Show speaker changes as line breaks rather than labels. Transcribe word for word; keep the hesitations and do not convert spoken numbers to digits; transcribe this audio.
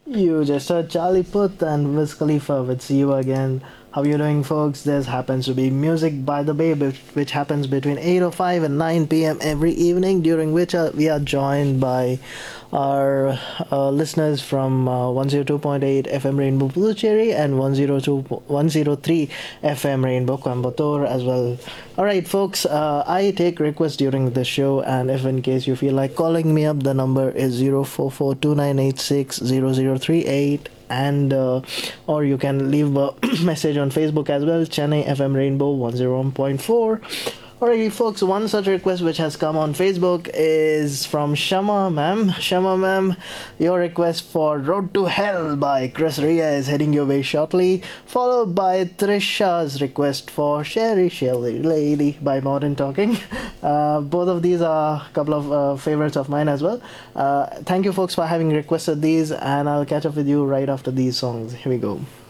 You just heard Charlie Puth and Wiz Khalifa with See You Again. How you doing, folks? This happens to be Music by the Bay, which which happens between eight oh five and nine p m every evening, during which uh, we are joined by our uh, listeners from uh, one oh two point eight F M Rainbow Puducherry and one oh two, one oh three F M Rainbow Coimbatore as well. Alright, folks, uh, I take requests during the show, and if in case you feel like calling me up, the number is zero four four two nine eight six zero zero three eight, and uh, or you can leave a message on Facebook as well, Chennai F M Rainbow one oh one point four. Alrighty, folks, one such request which has come on Facebook is from Shama ma'am. Shama ma'am, your request for Road to Hell by Chris Ria is heading your way shortly, followed by Trisha's request for Sherry Shelly Lady by Modern Talking. Uh, both of these are a couple of uh, favorites of mine as well. Uh, thank you, folks, for having requested these, and I'll catch up with you right after these songs. Here we go.